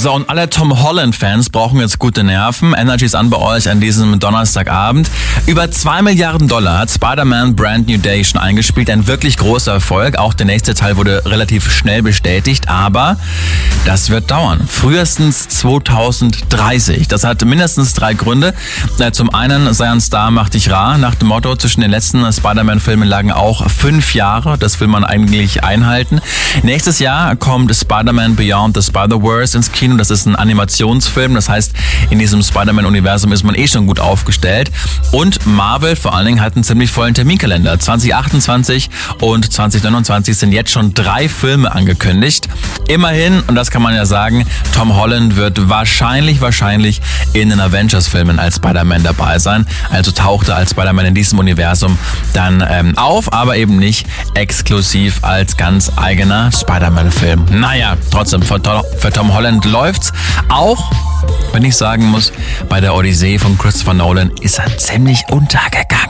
So, und alle Tom Holland-Fans brauchen jetzt gute Nerven. Energy ist an bei euch an diesem Donnerstagabend. Über $2 Milliarden hat Spider-Man Brand New Day schon eingespielt. Ein wirklich großer Erfolg. Auch der nächste Teil wurde relativ schnell bestätigt. Aber das wird dauern. Frühestens 2030. Das hat mindestens 3 Gründe. Zum einen, sei ein Star, mach dich rar. Nach dem Motto, zwischen den letzten Spider-Man-Filmen lagen auch 5 Jahre. Das will man eigentlich einhalten. Nächstes Jahr kommt Spider-Man Beyond the Spider-Verse ins Kino. Das ist ein Animationsfilm. Das heißt, in diesem Spider-Man-Universum ist man schon gut aufgestellt. Und Marvel vor allen Dingen hat einen ziemlich vollen Terminkalender. 2028 und 2029 sind jetzt schon 3 Filme angekündigt. Immerhin, und das kann man ja sagen, Tom Holland wird wahrscheinlich in den Avengers-Filmen als Spider-Man dabei sein. Also taucht er als Spider-Man in diesem Universum dann auf, aber eben nicht exklusiv als ganz eigener Spider-Man-Film. Naja, trotzdem, für Tom Holland läuft's. Auch, wenn ich sagen muss, bei der Odyssee von Christopher Nolan ist er ziemlich untergegangen.